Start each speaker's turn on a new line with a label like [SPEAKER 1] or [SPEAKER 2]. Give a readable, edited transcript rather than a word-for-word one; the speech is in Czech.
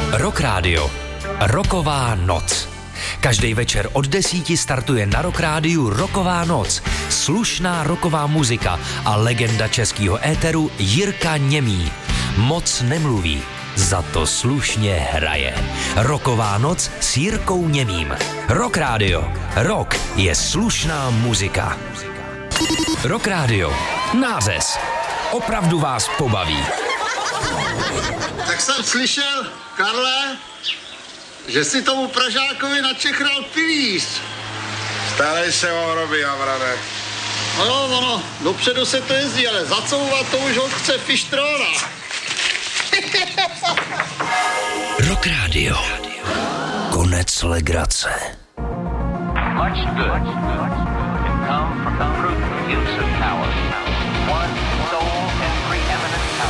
[SPEAKER 1] Rock Radio. Rocková noc. Každý večer od 10 startuje na Rock Rádiu Rocková noc. Slušná rocková muzika a legenda českého éteru Jirka Němý. Moc nemluví, za to slušně hraje. Rocková noc s Jirkou Němým. Rock Radio. Rock je slušná muzika. Rock Radio. Nářez. Opravdu vás pobaví.
[SPEAKER 2] Tak jsem slyšel, Karle, že si tomu Pražákovi načechral pilíř.
[SPEAKER 3] Starej se o hroby, Havrane.
[SPEAKER 2] Ono, dopředu se to jezdí, ale zacouvat to už ho chce Fištrona.
[SPEAKER 1] Rock Radio. Konec legrace.
[SPEAKER 4] Much good can come from the prudent use of power. One